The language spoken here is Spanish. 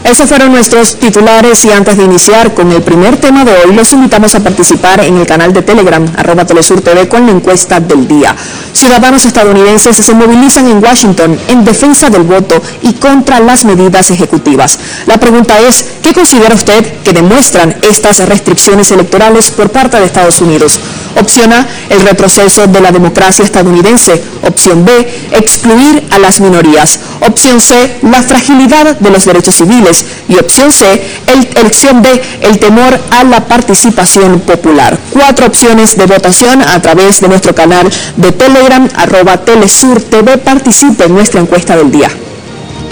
Esos fueron nuestros titulares y antes de iniciar con el primer tema de hoy, los invitamos a participar en el canal de Telegram, @TelesurTV, con la encuesta del día. Ciudadanos estadounidenses se movilizan en Washington en defensa del voto y contra las medidas ejecutivas. La pregunta es, ¿qué considera usted que demuestran estas restricciones electorales por parte de Estados Unidos? Opción A, el retroceso de la democracia estadounidense. Opción B, excluir a las minorías. Opción C, la fragilidad de los derechos civiles. Y opción B, el temor a la participación popular. 4 opciones de votación a través de nuestro canal de Telegram, @TelesurTV. Participe en nuestra encuesta del día.